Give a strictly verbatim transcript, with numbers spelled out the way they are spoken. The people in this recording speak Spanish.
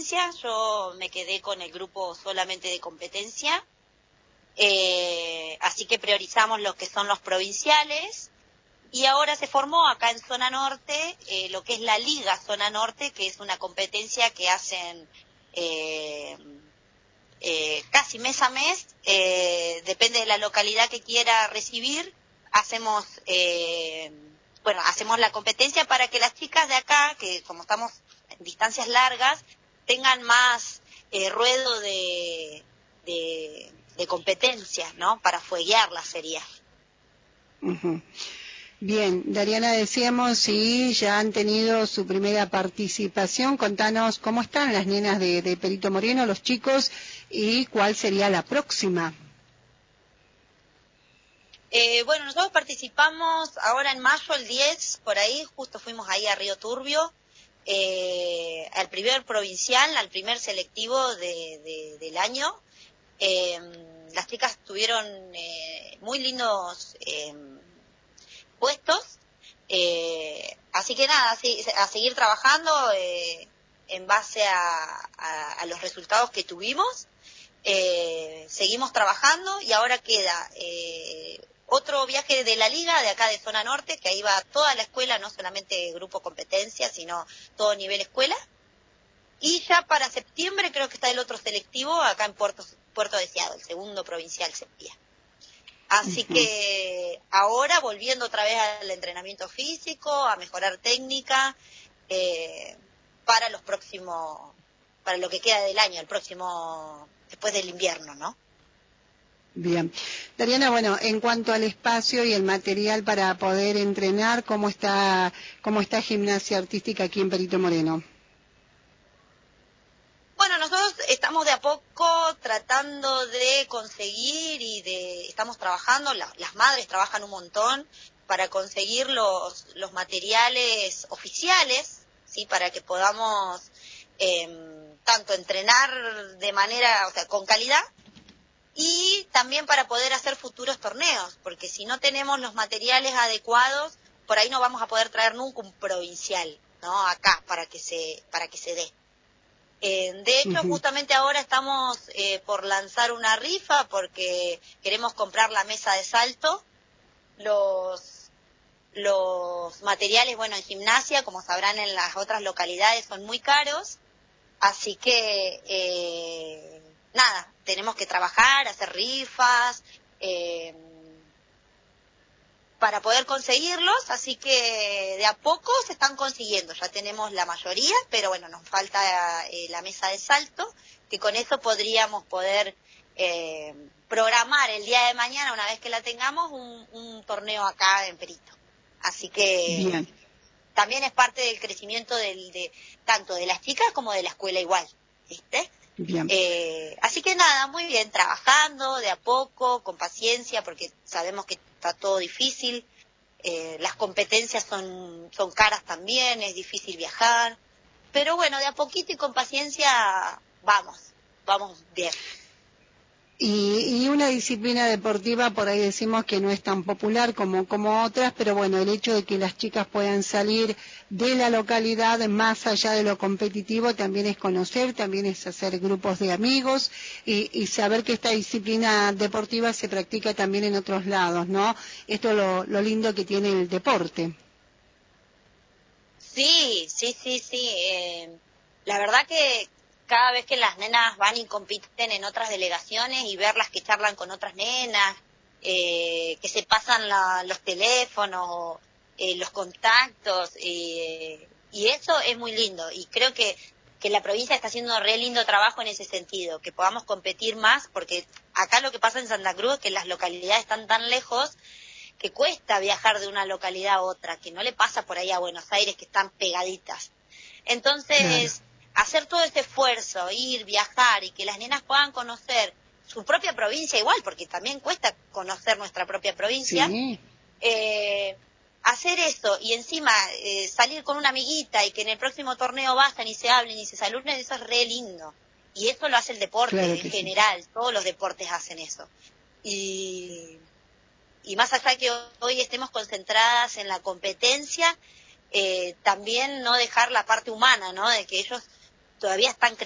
competencia, yo me quedé con el grupo solamente de competencia, eh, así que priorizamos los que son los provinciales, y ahora se formó acá en Zona Norte eh, lo que es la Liga Zona Norte, que es una competencia que hacen eh, eh, casi mes a mes, eh, depende de la localidad que quiera recibir, hacemos... Eh, Bueno, hacemos la competencia para que las chicas de acá, que como estamos en distancias largas, tengan más eh, ruedo de, de, de competencias, ¿no? Para foguearlas sería. Uh-huh. Bien, Dariana, decíamos si ya han tenido su primera participación. Contanos cómo están las nenas de, de Perito Moreno, los chicos, y cuál sería la próxima. Eh, bueno, nosotros participamos ahora en mayo, el diez, por ahí, justo fuimos ahí a Río Turbio, eh, al primer provincial, al primer selectivo de, de, del año. Eh, las chicas tuvieron eh, muy lindos eh, puestos, eh, así que nada, así, a seguir trabajando eh, en base a, a, a los resultados que tuvimos. Eh, seguimos trabajando y ahora queda eh, otro viaje de la liga de acá de Zona Norte, que ahí va toda la escuela, no solamente grupo competencia, sino todo nivel escuela. Y ya para septiembre creo que está el otro selectivo acá en Puerto, Puerto Deseado, el segundo provincial sería. Así uh-huh. que ahora volviendo otra vez al entrenamiento físico, a mejorar técnica, eh, para los próximos, para lo que queda del año, el próximo, después del invierno, ¿no? Bien. Dariana, bueno, en cuanto al espacio y el material para poder entrenar, ¿cómo está, cómo está gimnasia artística aquí en Perito Moreno? Bueno, nosotros estamos de a poco tratando de conseguir y de estamos trabajando, la, las madres trabajan un montón para conseguir los, los materiales oficiales, ¿sí? Para que podamos eh, tanto entrenar de manera, o sea, con calidad, y también para poder hacer futuros torneos, porque si no tenemos los materiales adecuados, por ahí no vamos a poder traer nunca un provincial, ¿no? Acá, para que se, para que se dé. Eh, de hecho, uh-huh. justamente ahora estamos eh, por lanzar una rifa porque queremos comprar la mesa de salto. Los, los materiales, bueno, en gimnasia, como sabrán en las otras localidades, son muy caros. Así que, eh, nada, tenemos que trabajar, hacer rifas, eh, para poder conseguirlos, así que de a poco se están consiguiendo, ya tenemos la mayoría, pero bueno, nos falta eh, la mesa de salto, que con eso podríamos poder eh, programar el día de mañana, una vez que la tengamos, un, un torneo acá en Perito. Así que bien. También es parte del crecimiento del, de tanto de las chicas como de la escuela igual, ¿viste? Bien. Eh, así que nada, muy bien, trabajando de a poco, con paciencia, porque sabemos que está todo difícil, eh, las competencias son, son caras también, es difícil viajar, pero bueno, de a poquito y con paciencia vamos, vamos bien. Y, y una disciplina deportiva, por ahí decimos que no es tan popular como, como otras, pero bueno, el hecho de que las chicas puedan salir de la localidad más allá de lo competitivo también es conocer, también es hacer grupos de amigos y, y saber que esta disciplina deportiva se practica también en otros lados, ¿no? Esto es lo, lo lindo que tiene el deporte. Sí, sí, sí, sí. Eh, la verdad que cada vez que las nenas van y compiten en otras delegaciones y verlas que charlan con otras nenas, eh, que se pasan la, los teléfonos, eh, los contactos, eh, y eso es muy lindo. Y creo que, que la provincia está haciendo re lindo trabajo en ese sentido, que podamos competir más, porque acá lo que pasa en Santa Cruz es que las localidades están tan lejos que cuesta viajar de una localidad a otra, que no le pasa por ahí a Buenos Aires, que están pegaditas. Entonces, claro, hacer todo ese esfuerzo, ir, viajar y que las nenas puedan conocer su propia provincia igual, porque también cuesta conocer nuestra propia provincia, sí. eh, hacer eso y encima eh, salir con una amiguita y que en el próximo torneo vayan y se hablen y se saluden, eso es re lindo. Y eso lo hace el deporte, claro, en general, sí. Todos los deportes hacen eso. Y... Y más allá que hoy estemos concentradas en la competencia, eh, también no dejar la parte humana, ¿no? De que ellos todavía están creciendo.